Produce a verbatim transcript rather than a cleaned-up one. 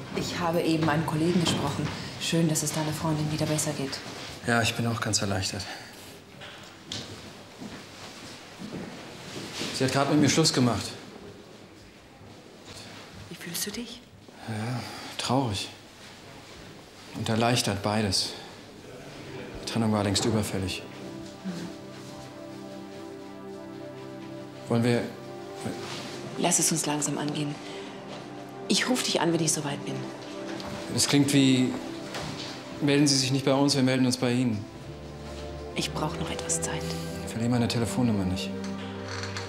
Ich habe eben einen Kollegen gesprochen. Schön, dass es deiner Freundin wieder besser geht. Ja, ich bin auch ganz erleichtert. Sie hat gerade mit mir Schluss gemacht. Wie fühlst du dich? Ja, traurig. Und erleichtert, beides. Die Trennung war längst überfällig. Mhm. Wollen wir... Lass es uns langsam angehen. Ich rufe dich an, wenn ich soweit bin. Das klingt wie... Melden Sie sich nicht bei uns, wir melden uns bei Ihnen. Ich brauche noch etwas Zeit. Ich verliere meine Telefonnummer nicht.